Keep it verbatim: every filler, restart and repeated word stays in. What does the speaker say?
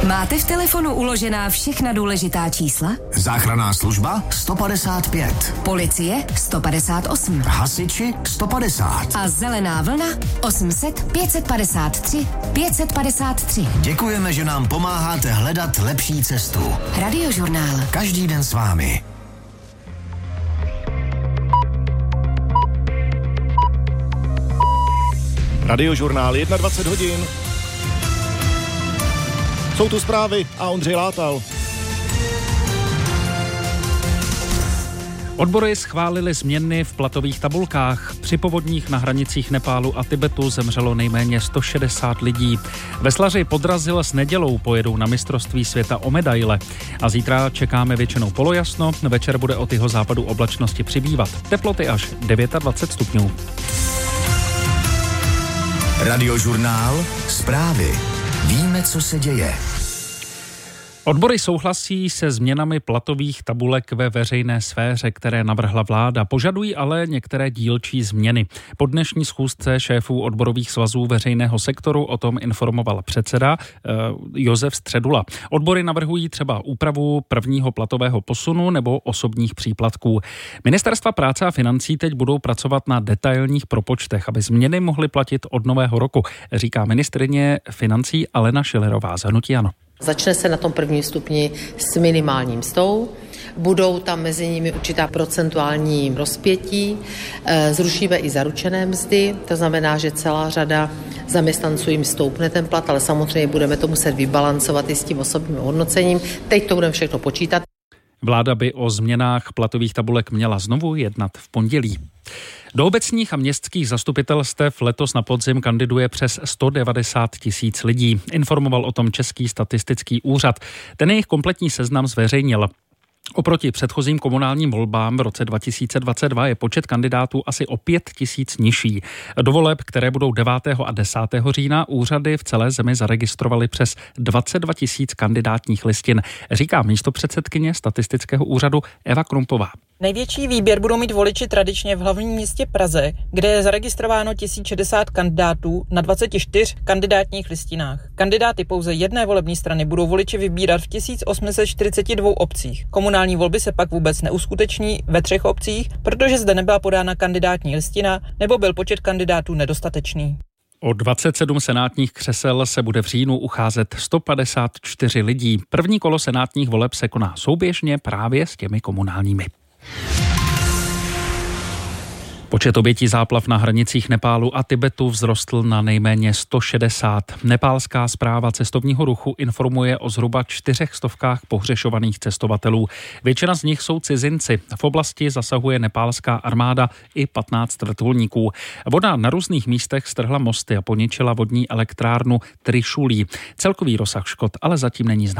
Máte v telefonu uložená všechna důležitá čísla? Záchranná služba sto padesát pět. Policie sto padesát osm. Hasiči sto padesát. A zelená vlna osm set pět padesát tři pět set padesát tři. Děkujeme, že nám pomáháte hledat lepší cestu. Radiožurnál. Každý den s vámi. Radiožurnál dvacet jedna hodin. Jsou tu zprávy a Ondřej Látal. Odbory schválily změny v platových tabulkách. Při povodních na hranicích Nepálu a Tibetu zemřelo nejméně sto šedesát lidí. Veslaři podrazil s nedělou pojedou na mistrovství světa o medaile. A zítra čekáme většinou polojasno, večer bude od jihozápadu oblačnosti přibývat. Teploty až dvacet devět stupňů. Radiožurnál, zprávy. Víme, co se děje. Odbory souhlasí se změnami platových tabulek ve veřejné sféře, které navrhla vláda. Požadují ale některé dílčí změny. Po dnešní schůzce šéfů odborových svazů veřejného sektoru o tom informoval předseda eh, Josef Středula. Odbory navrhují třeba úpravu prvního platového posunu nebo osobních příplatků. Ministerstva práce a financí teď budou pracovat na detailních propočtech, aby změny mohly platit od nového roku, říká ministryně financí Alena Schillerová z hnutí ANO. Začne se na tom prvním stupni s minimálním mzdou, budou tam mezi nimi určitá procentuální rozpětí, zrušíme i zaručené mzdy, to znamená, že celá řada zaměstnanců jim stoupne ten plat, ale samozřejmě budeme to muset vybalancovat i s tím osobním hodnocením. Teď to budeme všechno počítat. Vláda by o změnách platových tabulek měla znovu jednat v pondělí. Do obecních a městských zastupitelstev letos na podzim kandiduje přes sto devadesát tisíc lidí. Informoval o tom Český statistický úřad. Ten jejich kompletní seznam zveřejnil. Oproti předchozím komunálním volbám v roce dva tisíce dvacet dva je počet kandidátů asi o pět tisíc nižší. Do voleb, které budou devátého a desátého října, úřady v celé zemi zaregistrovaly přes dvacet dva tisíc kandidátních listin, říká místopředsedkyně statistického úřadu Eva Krumpová. Největší výběr budou mít voliči tradičně v hlavním městě Praze, kde je zaregistrováno tisíc šedesát kandidátů na dvaceti čtyřech kandidátních listinách. Kandidáty pouze jedné volební strany budou voliči vybírat v tisíc osm set čtyřiceti dvou obcích. Komunální volby se pak vůbec neuskuteční ve třech obcích, protože zde nebyla podána kandidátní listina nebo byl počet kandidátů nedostatečný. O dvacet sedm senátních křesel se bude v říjnu ucházet sto padesát čtyři lidí. První kolo senátních voleb se koná souběžně právě s těmi komunálními. Počet obětí záplav na hranicích Nepálu a Tibetu vzrostl na nejméně sto šedesát. Nepálská správa cestovního ruchu informuje o zhruba čtyřech stovkách pohřešovaných cestovatelů. Většina z nich jsou cizinci. V oblasti zasahuje nepálská armáda i patnáct vrtulníků. Voda na různých místech strhla mosty a poničila vodní elektrárnu Trišulí. Celkový rozsah škod ale zatím není znám.